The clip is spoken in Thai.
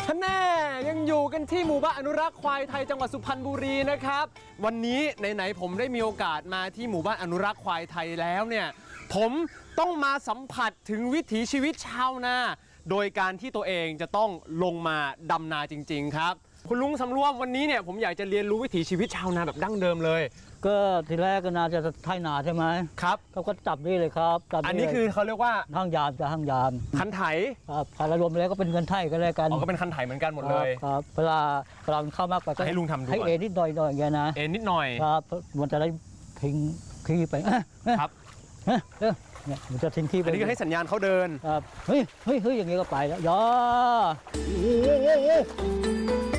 ท่านแน่ยังอยู่กันที่หมู่บ้านอนุรักษ์ควายไทยจังหวัดสุพรรณบุรีนะครับวันนี้ไหนๆผมได้มีโอกาสมาที่หมู่บ้านอนุรักษ์ควายไทยแล้วเนี่ยผมต้องมาสัมผัสถึงวิถีชีวิตชาวนาโดยการที่ตัวเองจะต้องลงมาดำนาจริงๆครับคุณลุงสำรวมวันนี้เนี่ยผมอยากจะเรียนรู้วิถีชีวิตชาวนาแบบดั้งเดิมเลยก็ทีแรกก็น่าจะไถนาใช่ไหมครับเขาก็จับนี่เลยครับอันนี้คือเขาเรียกว่าห้างยามจะห้างยามคันไถครับคันรวมแล้วก็เป็นเงินไถก็แล้วกันก็เป็นคันไถเหมือนกันหมดเลยครับเวลาเข้ามากกว่าให้ลุงทำด้วยให้เอ็นนิดหน่อยอย่างเงี้ยนะเอ็นนิดหน่อยครับมันจะได้ทิ้งขี้ไปครับเนี่ยมันจะทิ้งขี้ไปอันนี้ก็ให้สัญญาณเขาเดินครับเฮ้ยอย่างเงี้ยก็ไปแล้วย่อ